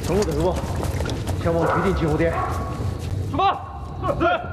登陆队伍前往预定集合点。 出发。是。